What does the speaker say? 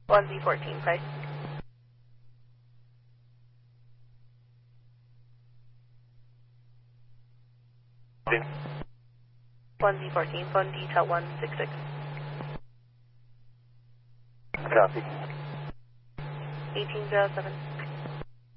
1Z14, play. Okay. 1Z14, phone detail 166. Copy. 1807.